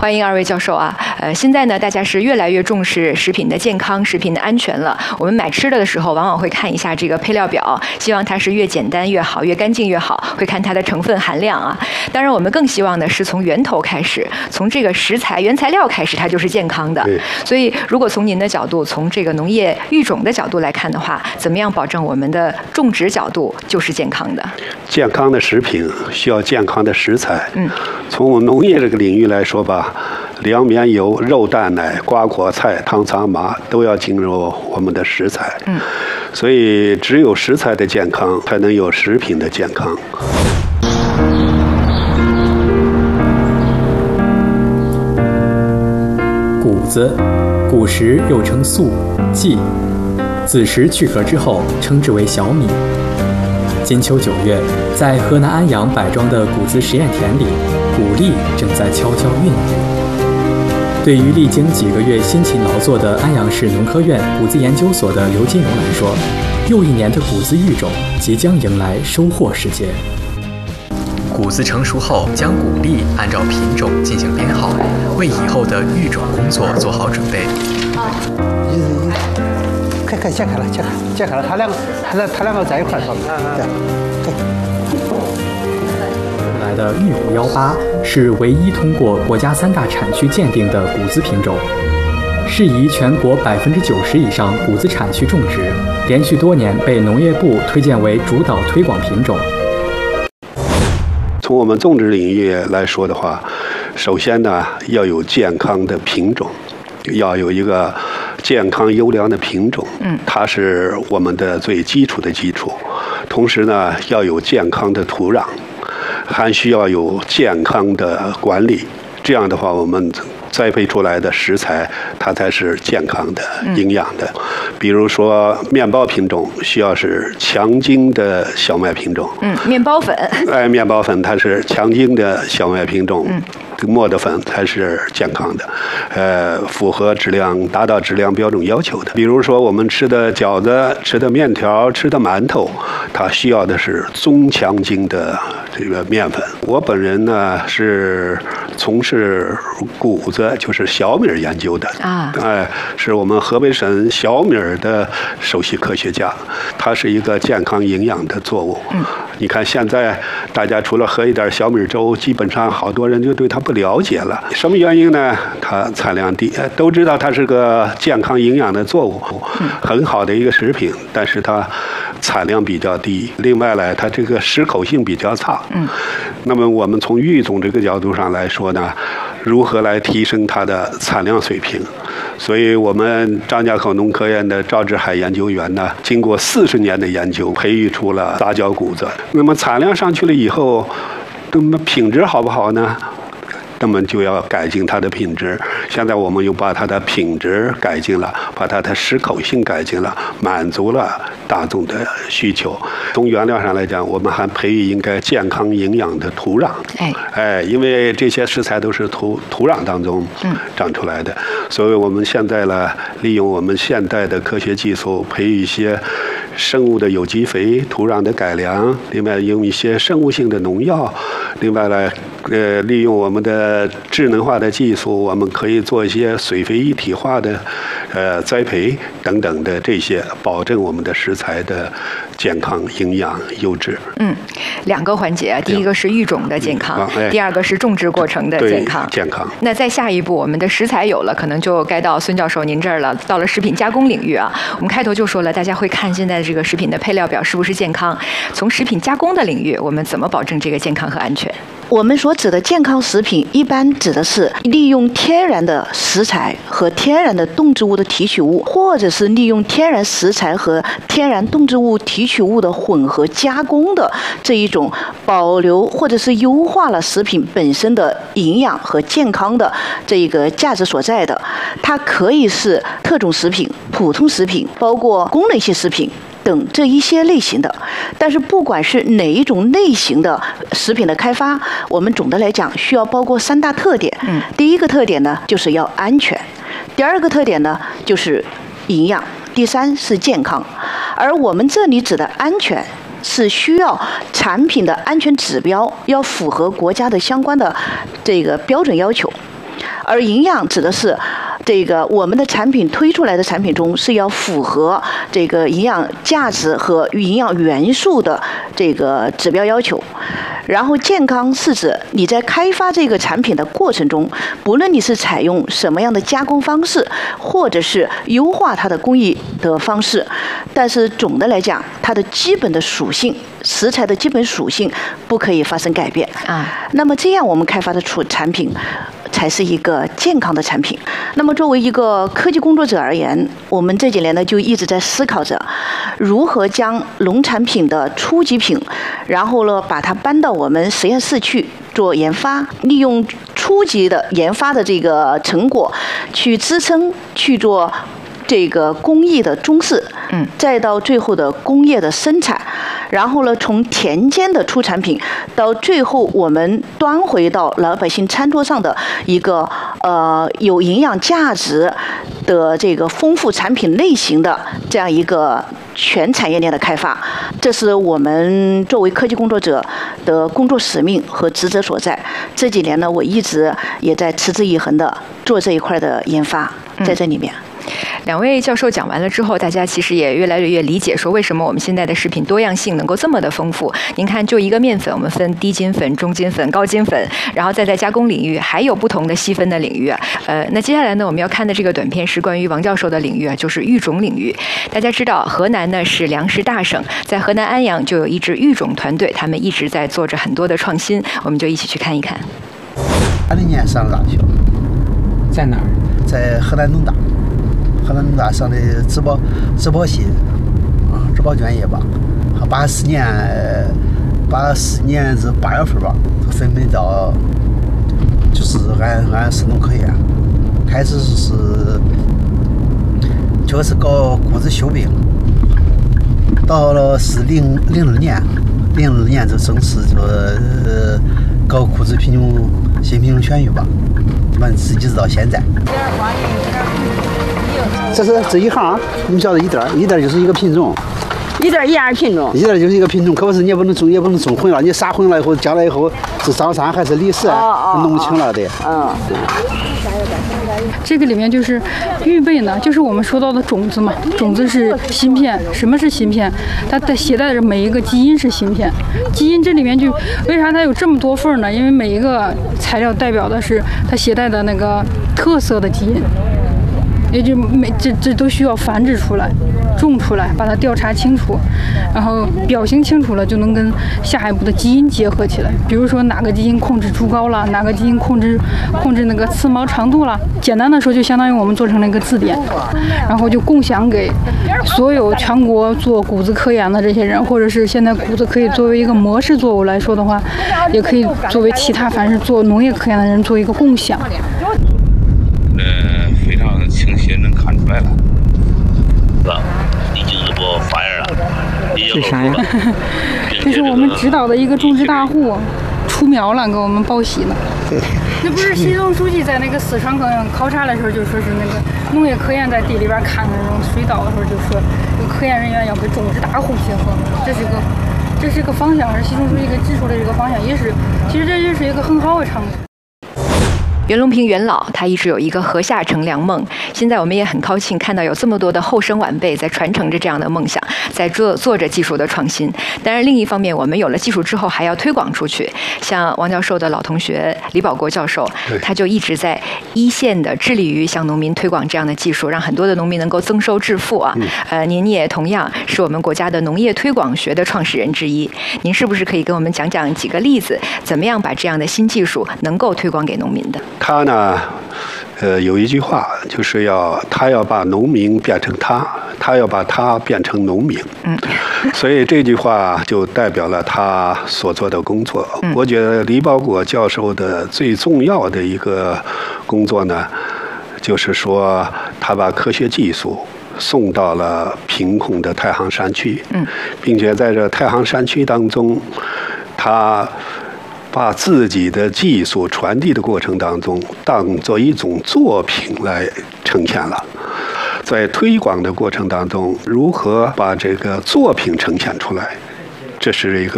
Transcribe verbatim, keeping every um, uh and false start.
欢迎二位教授啊。呃，现在呢，大家是越来越重视食品的健康、食品的安全了。我们买吃的的时候，往往会看一下这个配料表，希望它是越简单越好，越干净越好，会看它的成分含量啊。当然，我们更希望的是从源头开始，从这个食材原材料开始，它就是健康的。所以，如果从您的角度，从这个农业育种的角度来看的话，怎么样保证我们的种植角度就是健康的？ 健康的食品需要健康的食材。 嗯， 从我们农业这个领域来说吧，粮棉油、肉蛋奶、瓜果菜、汤藏麻都要进入我们的食材。 嗯， 所以只有食材的健康，才能有食品的健康。 谷子，古时又称粟、稷，子时去壳之后，称之为小米。金秋九月，在河南安阳柏庄的谷子实验田里，谷粒正在悄悄孕育。对于历经几个月辛勤劳作的安阳市农科院谷子研究所的刘金荣来说，又一年的谷子育种即将迎来收获时节。谷子成熟后，将谷粒按照品种进行编号，为以后的育种工作做好准备。 一人一。开开解开了，解开解开了，他两个，他他两个在一块儿说。对，对。 来的玉谷幺八是唯一通过国家三大产区鉴定的谷子品种，适宜全国百分之九十以上谷子产区种植，连续多年被农业部推荐为主导推广品种。 从我们种植领域来说的话，首先呢要有健康的品种，要有一个健康优良的品种， 嗯， 它是我们的最基础的基础。同时呢，要有健康的土壤，还需要有健康的管理。这样的话，我们栽培出来的食材，它才是健康的、营养的。比如说，面包品种需要是强筋的小麦品种。 嗯，面包粉。 哎，面包粉它是强筋的小麦品种。 嗯。 磨的粉才是健康的，呃，符合质量、达到质量标准要求的。比如说，我们吃的饺子、吃的面条、吃的馒头，它需要的是中强筋的这个面粉。我本人呢是从事谷子，就是小米研究的啊， 哎，是我们河北省小米的首席科学家。它是一个健康营养的作物。 嗯， 你看现在大家除了喝一点小米粥，基本上好多人就对它不了解了。什么原因呢？它产量低，都知道它是个健康营养的作物，很好的一个食品，但是它产量比较低。另外呢，它这个适口性比较差。 嗯， 那么我们从育种这个角度上来说呢，如何来提升它的产量水平？所以我们张家口农科院的赵志海研究员呢，经过四十年的研究，培育出了杂交谷子。那么产量上去了以后，那么品质好不好呢？那么就要改进它的品质。现在我们又把它的品质改进了，把它的适口性改进了，满足了大众的需求。从原料上来讲，我们还培育应该健康营养的土壤。 哎， 哎，因为这些食材都是土土壤当中长出来的，嗯、所以我们现在呢，利用我们现代的科学技术，培育一些生物的有机肥、土壤的改良，另外用一些生物性的农药，另外呢，呃，利用我们的智能化的技术，我们可以做一些水肥一体化的呃栽培等等的这些，保证我们的食材的健康、营养、优质。 嗯，两个环节，第一个是育种的健康， 嗯哎、 第二个是种植过程的健康。 健康。 那再下一步，我们的食材有了，可能就该到孙教授您这儿了，到了食品加工领域啊。我们开头就说了，大家会看现在这个食品的配料表是不是健康。从食品加工的领域，我们怎么保证这个健康和安全？ 我们所指的健康食品，一般指的是利用天然的食材和天然的动植物的提取物，或者是利用天然食材和天然动植物提取物的混合加工的这一种保留或者是优化了食品本身的营养和健康的这一个价值所在的。它可以是特种食品、普通食品，包括功能性食品等这一些类型的。但是不管是哪一种类型的食品的开发，我们总的来讲需要包括三大特点。 嗯， 第一个特点呢就是要安全，第二个特点呢就是营养，第三是健康。而我们这里指的安全，是需要产品的安全指标要符合国家的相关的这个标准要求。 而营养指的是这个我们的产品推出来的产品中是要符合这个营养价值和营养元素的这个指标要求。然后健康是指你在开发这个产品的过程中，不论你是采用什么样的加工方式，或者是优化它的工艺的方式，但是总的来讲，它的基本的属性，食材的基本属性不可以发生改变啊。那么这样我们开发的出产品才是一个健康的产品。那么作为一个科技工作者而言，我们这几年呢就一直在思考着如何将农产品的初级品，然后呢把它搬到我们实验室去做研发，利用初级的研发的这个成果去支撑去做这个工艺的中试，嗯，再到最后的工业的生产，然后呢，从田间的出产品到最后我们端回到老百姓餐桌上的一个呃有营养价值的这个丰富产品类型的这样一个全产业链的开发，这是我们作为科技工作者的工作使命和职责所在。这几年呢，我一直也在持之以恒的做这一块的研发，在这里面。嗯， 两位教授讲完了之后，大家其实也越来越理解说为什么我们现在的食品多样性能够这么的丰富。您看，就一个面粉，我们分低筋粉、中筋粉、高筋粉，然后再在加工领域还有不同的细分的领域。呃，那接下来呢，我们要看的这个短片是关于王教授的领域啊，就是育种领域。大家知道，河南呢是粮食大省，在河南安阳就有一支育种团队，他们一直在做着很多的创新，我们就一起去看一看。 二零年上了大学， 在哪儿？ 在河南农大。河南农大上的植保植保系，啊，植保专业吧。八四年，八四年是八月份吧，分配到就是俺俺市农科院，开始是就是搞谷子修病，到了是零零二年，零二年就正式就呃搞谷子品种新品种选育吧，反正一直到现在。这是这一行，你们晓得一袋一袋就是一个品种， 一袋一样的品种， 一袋就是一个品种，可不是你也不能种，也不能种混了，你撒混了以后，将来以后是张三还是李四，弄不清了的。嗯。 这个里面就是预备呢，就是我们说到的种子嘛，种子是芯片。什么是芯片？它的携带着每一个基因是芯片。基因这里面就为啥它有这么多份呢？因为每一个材料代表的是它携带的那个特色的基因。也就每这这都需要繁殖出来，种出来，把它调查清楚，然后表型清楚了，就能跟下一步的基因结合起来。比如说哪个基因控制猪羔了，哪个基因控制控制那个刺毛长度了。简单的说，就相当于我们做成了一个字典，然后就共享给所有全国做谷子科研的这些人，或者是现在谷子可以作为一个模式作物来说的话，也可以作为其他凡是做农业科研的人做一个共享。 呃，非常清晰能看出来了，是吧？已经是不发芽了，已经是啥呀？这是我们指导的一个种植大户出苗了，给我们报喜呢。那不是习总书记在那个四川考考察的时候就说是那个农业科研在地里边看那种水稻的时候就说，这个科研人员要跟种植大户结合，这是个这是个方向，是习总书记给指出的这个方向，也是其实这也是一个很好的尝试。 袁隆平袁老他一直有一个禾下乘凉梦，现在我们也很高兴看到有这么多的后生晚辈在传承着这样的梦想，在做做着技术的创新。当然另一方面，我们有了技术之后还要推广出去，像王教授的老同学李保国教授，他就一直在一线的致力于向农民推广这样的技术，让很多的农民能够增收致富啊。呃，您也同样是我们国家的农业推广学的创始人之一，您是不是可以跟我们讲讲几个例子，怎么样把这样的新技术能够推广给农民的？ 他呢，呃，有一句话，就是要他要把农民变成他，他要把他变成农民。嗯，所以这句话就代表了他所做的工作。嗯、我觉得李保国教授的最重要的一个工作呢，就是说他把科学技术送到了贫困的太行山区，嗯，并且在这太行山区当中，他把自己的技术传递的过程当中，当做一种作品来呈现了。在推广的过程当中，如何把这个作品呈现出来，这是一个